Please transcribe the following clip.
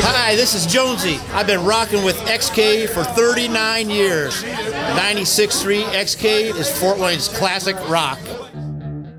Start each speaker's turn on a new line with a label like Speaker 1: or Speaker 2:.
Speaker 1: Hi, this is Jonesy. I've been rocking with XK for 39 years. 96.3 XK is Fort Wayne's classic rock.